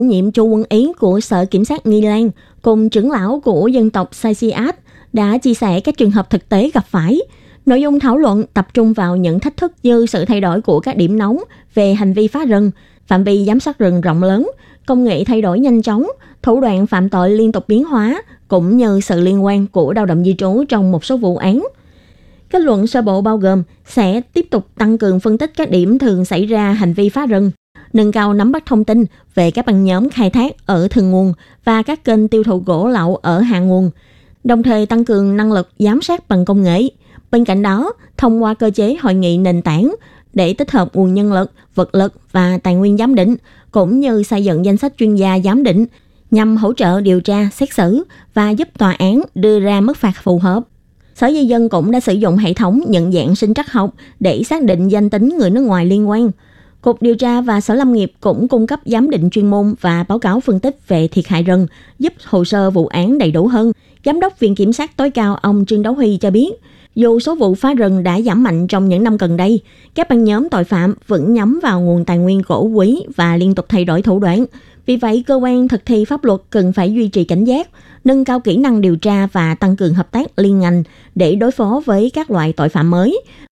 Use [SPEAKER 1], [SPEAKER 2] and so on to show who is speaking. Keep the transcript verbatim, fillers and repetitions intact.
[SPEAKER 1] Nhiệm Chu Quân Ý của Sở Kiểm sát Nghi Lan cùng trưởng lão của dân tộc Saisiat đã chia sẻ các trường hợp thực tế gặp phải. Nội dung thảo luận tập trung vào những thách thức như sự thay đổi của các điểm nóng về hành vi phá rừng, phạm vi giám sát rừng rộng lớn, công nghệ thay đổi nhanh chóng, thủ đoạn phạm tội liên tục biến hóa, cũng như sự liên quan của lao động di trú trong một số vụ án. Kết luận sơ bộ bao gồm sẽ tiếp tục tăng cường phân tích các điểm thường xảy ra hành vi phá rừng, nâng cao nắm bắt thông tin về các băng nhóm khai thác ở thượng nguồn và các kênh tiêu thụ gỗ lậu ở hạ nguồn, đồng thời tăng cường năng lực giám sát bằng công nghệ. Bên cạnh đó, thông qua cơ chế hội nghị nền tảng để tích hợp nguồn nhân lực, vật lực và tài nguyên giám định, cũng như xây dựng danh sách chuyên gia giám định nhằm hỗ trợ điều tra, xét xử và giúp tòa án đưa ra mức phạt phù hợp. Sở Di dân cũng đã sử dụng hệ thống nhận dạng sinh trắc học để xác định danh tính người nước ngoài liên quan. Cục Điều tra và Sở Lâm nghiệp cũng cung cấp giám định chuyên môn và báo cáo phân tích về thiệt hại rừng, giúp hồ sơ vụ án đầy đủ hơn. Giám đốc Viện Kiểm sát tối cao ông Trương Đấu Huy cho biết, dù số vụ phá rừng đã giảm mạnh trong những năm gần đây, các băng nhóm tội phạm vẫn nhắm vào nguồn tài nguyên gỗ quý và liên tục thay đổi thủ đoạn. Vì vậy, cơ quan thực thi pháp luật cần phải duy trì cảnh giác, nâng cao kỹ năng điều tra và tăng cường hợp tác liên ngành để đối phó với các loại tội phạm mới,